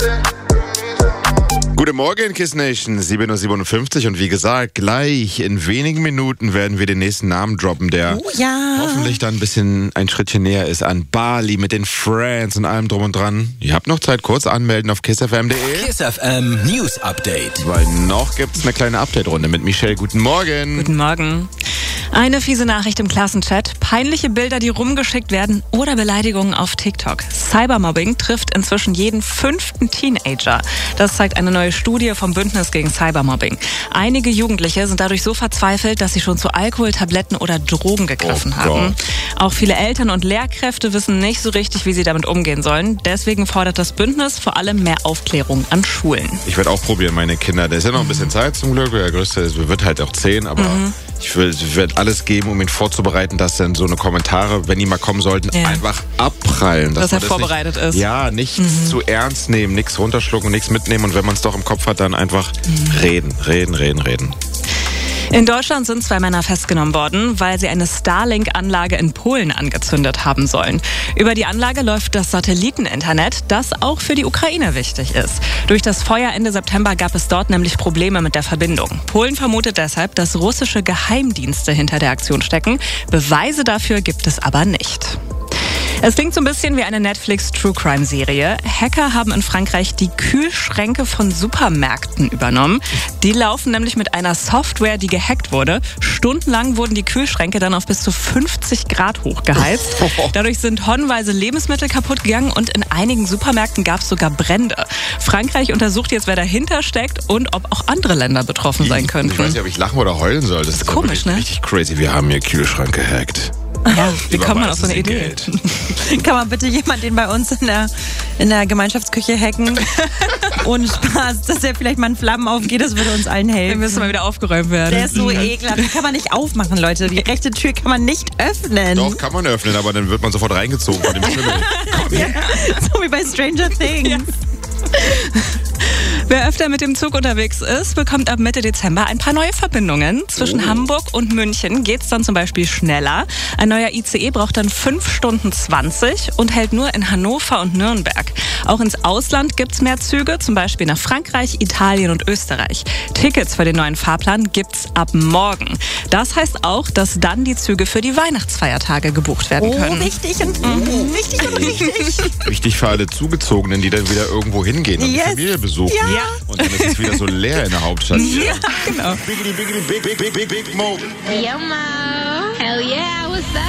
Guten Morgen, Kiss Nation, 7:57 Uhr und wie gesagt, gleich in wenigen Minuten werden wir den nächsten Namen droppen, der hoffentlich dann ein bisschen ein Schrittchen näher ist an Bali mit den Friends und allem drum und dran. Ihr habt noch Zeit, kurz anmelden auf kissfm.de. Kiss FM News Update. Weil noch gibt's eine kleine Update-Runde mit Michelle. Guten Morgen. Guten Morgen. Eine fiese Nachricht im Klassenchat, peinliche Bilder, die rumgeschickt werden oder Beleidigungen auf TikTok. Cybermobbing trifft inzwischen jeden 5. Teenager. Das zeigt eine neue Studie vom Bündnis gegen Cybermobbing. Einige Jugendliche sind dadurch so verzweifelt, dass sie schon zu Alkohol, Tabletten oder Drogen gegriffen haben. Auch viele Eltern und Lehrkräfte wissen nicht so richtig, wie sie damit umgehen sollen. Deswegen fordert das Bündnis vor allem mehr Aufklärung an Schulen. Ich werde auch probieren, meine Kinder. Da ist ja noch ein bisschen Zeit zum Glück. Der Größte wird halt auch 10, aber ich werde alles geben, um ihn vorzubereiten, dass dann so eine Kommentare, wenn die mal kommen sollten, einfach abprallen. Dass er vorbereitet ist. Ja, nichts zu ernst nehmen, nichts runterschlucken, nichts mitnehmen und wenn man es doch im Kopf hat, dann einfach reden. In Deutschland sind 2 Männer festgenommen worden, weil sie eine Starlink-Anlage in Polen angezündet haben sollen. Über die Anlage läuft das Satelliteninternet, das auch für die Ukraine wichtig ist. Durch das Feuer Ende September gab es dort nämlich Probleme mit der Verbindung. Polen vermutet deshalb, dass russische Geheimdienste hinter der Aktion stecken. Beweise dafür gibt es aber nicht. Es klingt so ein bisschen wie eine Netflix-True-Crime-Serie. Hacker haben in Frankreich die Kühlschränke von Supermärkten übernommen. Die laufen nämlich mit einer Software, die gehackt wurde. Stundenlang wurden die Kühlschränke dann auf bis zu 50 Grad hochgeheizt. Dadurch sind tonnenweise Lebensmittel kaputt gegangen und in einigen Supermärkten gab es sogar Brände. Frankreich untersucht jetzt, wer dahinter steckt und ob auch andere Länder betroffen sein könnten. Ich weiß nicht, ob ich lachen oder heulen soll. Das ist komisch, ne? Richtig crazy. Wir haben hier Kühlschrank gehackt. Ja, wie kommt man auf so eine Idee? Kann man bitte jemand den bei uns in der Gemeinschaftsküche hacken? Ohne Spaß, dass der vielleicht mal in Flammen aufgeht, das würde uns allen helfen. Der müsste mal wieder aufgeräumt werden. Der ist so ekelhaft. Den kann man nicht aufmachen, Leute. Die rechte Tür kann man nicht öffnen. Doch, kann man öffnen, aber dann wird man sofort reingezogen von dem Schimmel. Ja, so wie bei Stranger Things. Ja. Wer öfter mit dem Zug unterwegs ist, bekommt ab Mitte Dezember ein paar neue Verbindungen. Zwischen Hamburg und München geht es dann zum Beispiel schneller. Ein neuer ICE braucht dann 5 Stunden 20 und hält nur in Hannover und Nürnberg. Auch ins Ausland gibt es mehr Züge, zum Beispiel nach Frankreich, Italien und Österreich. Tickets für den neuen Fahrplan gibt's ab morgen. Das heißt auch, dass dann die Züge für die Weihnachtsfeiertage gebucht werden können. Wichtig und wichtig. Wichtig für alle Zugezogenen, die dann wieder irgendwo hingehen und die Familie besuchen. Ja. Und dann ist es wieder so leer in der Hauptstadt. Ja, genau. Big Mo. Yo, Mo. Hell yeah, what's up?